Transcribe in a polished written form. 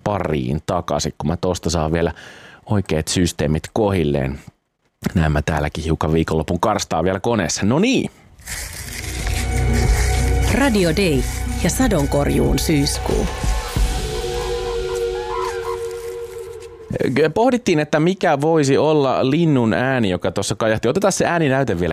pariin takaisin, kun mä tosta saan vielä oikeat systeemit kohilleen. Näin mä täälläkin hiukan viikonlopun karstaa vielä koneessa. No niin. Radio Day ja sadonkorjuun syyskuu. Pohdittiin, että mikä voisi olla linnun ääni, joka tuossa kajahti. Otetaan se ääninäyte vielä